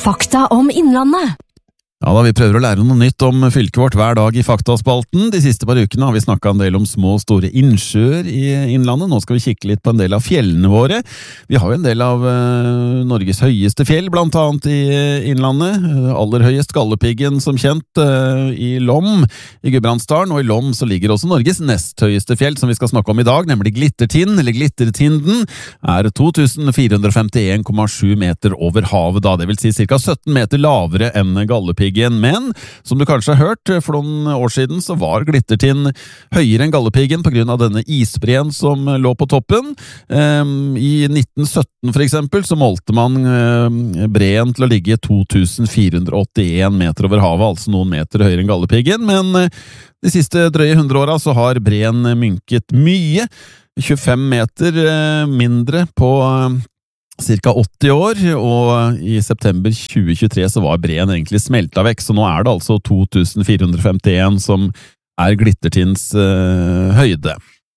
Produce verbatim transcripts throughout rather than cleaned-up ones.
Fakta om Innlandet. Ja da, vi prøver å lære noe nytt om fylket vårt hver dag i Faktaspalten. De siste par ukene har vi snakket en del om små og store innsjøer i Innlandet. Nå skal vi kikke litt på en del av fjellene våre. Vi har jo en del av uh, Norges høyeste fjell, blant annet i Innlandet. Uh, aller høyest Galdhøpiggen, som kjent, uh, i Lom i Gudbrandsdalen. Og i Lom så ligger også Norges nest høyeste fjell, som vi skal snakke om i dag, nemlig Glittertind, eller Glittertinden, er to tusen fire hundre femtien komma sju meter over havet da. Det vil si ca. sytten meter lavere enn Galdhøpiggen. Men, som du kanskje har hørt, for noen år siden så var Glittertind høyere enn Galdhøpiggen på grunn av denne isbreen som lå på toppen. I nitten sytten for eksempel så målte man breen til å ligge to tusen fire hundre åttien meter over havet, altså noen meter høyere enn Galdhøpiggen, men de siste drøye hundre åra så har breen mynket mye, tjuefem meter mindre på cirka åtti år, og i september tjue tjuetre så var breen egentlig smelta vekk, så nå er det altså to tusen fire hundre femtien som er Glittertinds uh, høyde.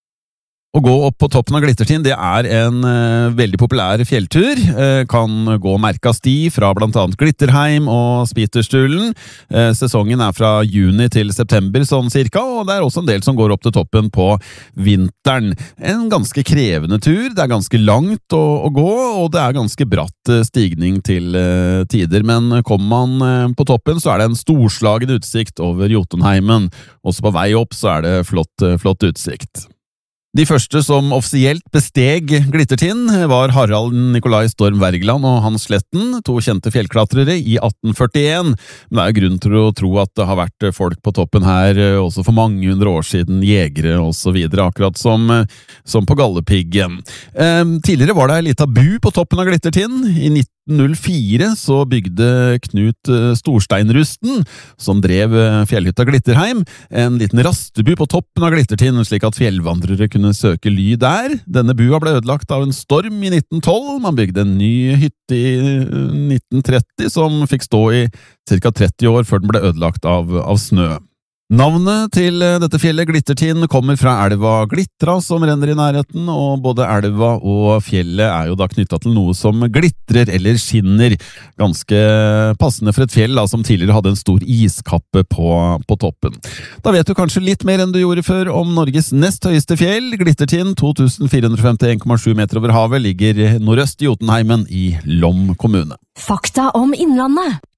Å gå opp på toppen av Glittertind, det er en uh, veldig populær fjelltur. Uh, kan gå merka sti fra blant annet Glitterheim og Spiterstulen. Uh, sesongen er fra juni til september, sånn cirka, og det er også en del som går opp til toppen på vinteren. En ganske krevende tur, det er ganske langt å, å gå, og det er ganske bratt uh, stigning til uh, tider. Men kommer man uh, på toppen, så er det en storslagen utsikt over Jotunheimen. Også på vei opp så er det flott, uh, flott utsikt. De første som offisielt besteg Glittertind var Harald Nikolai Storm Wergeland og Hans Sletten, to kjente fjellklatrere i atten førtien. Men det er jo grunn til å tro at det har vært folk på toppen her også for mange hundre år siden, jegere og så videre, akkurat som, som på Galdhøpiggen. Eh, tidligere var det en liten bu på toppen av Glittertind. I nitten null fire så bygde Knut Storsteinrusten, som drev fjellhytta Glitterheim, en liten rastebu på toppen av Glittertind, slik at fjellvandrere kunne søke ly der. Denne bua ble ødelagt av en storm i nitten tolv. Man bygde en ny hytte i nitten tretti, som fikk stå i ca. tretti år før den ble ødelagt av, av snø. Navnet til dette fjellet Glittertind kommer fra elva Glittra som renner i nærheten, og både elva og fjellet er jo da knyttet til noe som glitrer eller skinner. Ganske passende for et fjell da, som tidligere hadde en stor iskappe på, på toppen. Da vet du kanskje litt mer enn du gjorde før om Norges nest høyeste fjell. Glittertind, to tusen fire hundre femtien komma sju meter over havet, ligger nordøst i Jotunheimen i Lom kommune. Fakta om Innlandet.